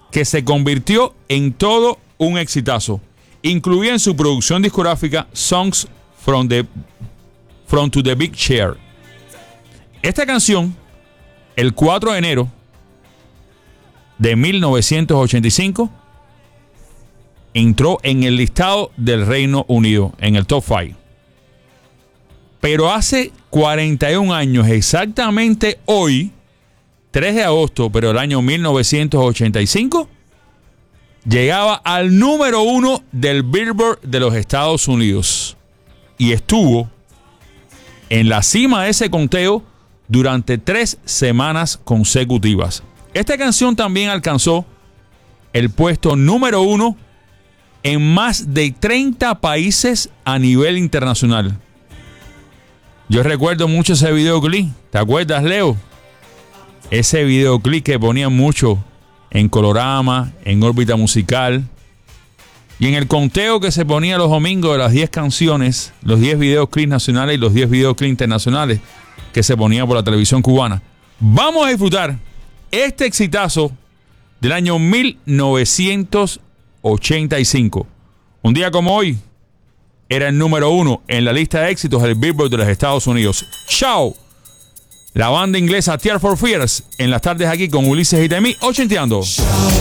que se convirtió en todo un exitazo. Incluía en su producción discográfica Songs from to the Big Chair. Esta canción, el 4 de enero de 1985, entró en el listado del Reino Unido, en el Top 5. Pero hace 41 años, exactamente hoy, 3 de agosto, pero el año 1985, llegaba al número 1 del Billboard de los Estados Unidos. Y estuvo en la cima de ese conteo durante 3 semanas consecutivas. Esta canción también alcanzó el puesto número 1 en más de 30 países a nivel internacional. Yo recuerdo mucho ese videoclip. ¿Te acuerdas, Leo? Ese videoclip que ponían mucho en Colorama, en órbita musical. Y en el conteo que se ponía los domingos de las 10 canciones, los 10 videoclips nacionales y los 10 videoclips internacionales que se ponía por la televisión cubana. Vamos a disfrutar este exitazo del año 1985. Un día como hoy, era el número 1 en la lista de éxitos del Billboard de los Estados Unidos. ¡Chao! La banda inglesa Tears for Fears en las tardes aquí con Ulises y Temi, ochenteando.